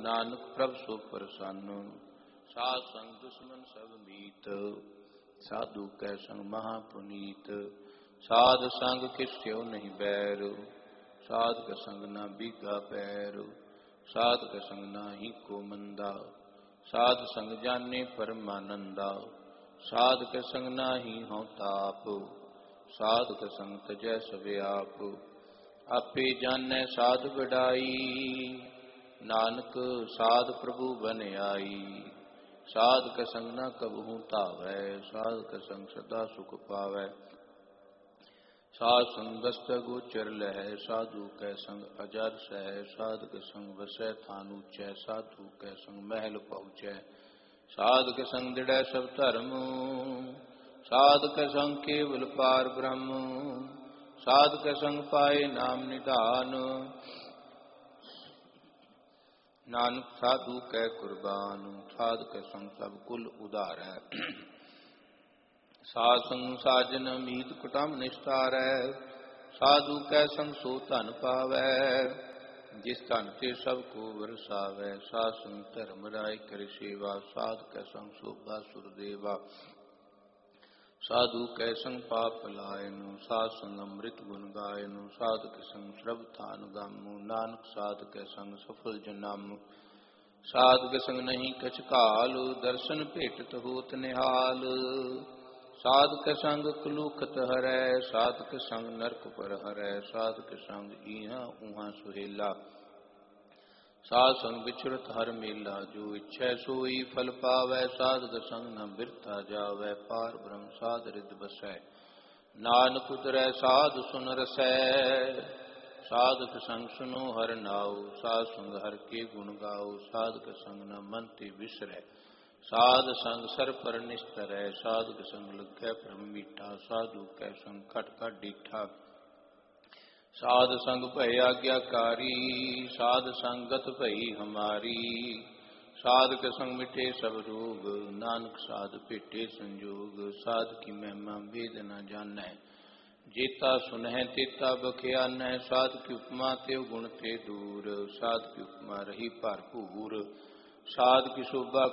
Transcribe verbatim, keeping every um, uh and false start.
नानक प्रभ सो प्रसन्न। साध संग दुश्मन सब मीत, साधु कै संग महापुनीत। साध संग किस स्यो नहीं बैर, साध कै संग ना बीघा पैर। साध कै संग नाही को मंदा, साध संग जाने परमानंदा। साध कै संग नाही हों ताप, साध कै संग तजै सवे आप। आपे जानै साध बढ़ाई, नानक साध प्रभु बन आई। साध कै संग न कबहू धावै, साध कै संग सदा सुख पावै। साध संग दस्त गोचर लहै, साधु कै संग अजर सह। साध कै संग वसै थान ऊंचै, साधु कै संग महल पहुँचै। साध कै संग दृढ़ै सब धर्म, साध कै संग केवल पार ब्रह्म। साध कै संग पाए नाम निधान, नानक साधु कै कुर्बान। साध कै संग सब कुल उधारै, साध संग साजन मीत कुटुंब निस्तारै। साधु कै संग सो धन पावै, जिस धन ते सब को वरसावै। साध संग धर्म राय कर सेवा, साध कै संग शोभा सुरदेवा। साधु कै संग पाप लायन, साध संग अमृत गुण गायन। साध कै संग श्रभ थान गम, नानक साध कै संग सफल जन्म। साध कै संग नहीं कछ काल, दर्शन भेटत होत निहाल। साध कै संग कलूखत हरै, साध कै संग नरक पर हरै। साध कै संग इहाँ उहाँ सुहेला, साध संग बिछुड़त हर मेला। जो इच्छै सोई फल पावै, साध कै संग न बिरथा जावै। पार ब्रह्म साध रिद बसै, नानक उतरै साध सुन रसै। साध कै संग सुनो हर नाऊ, साध संग हर के गुण गाओ। साध कै संग न मन ते बिसरै, साध संग सर पर निस्तरै। साध कै संग लग्गै परम मीठा, साधु कै संग खट खट डीठा। साध संग भय आज्ञाकारी, साध संगत भई हमारी। साध कै संग मिटे सब रोग, नानक साध भेटे संजोग। साध की महिमा वेद न जानै, जेता सुनह तेता बख्यानै। साध की उपमा ते गुण ते दूर, साध की उपमा रही भरपूर। साध की शोभा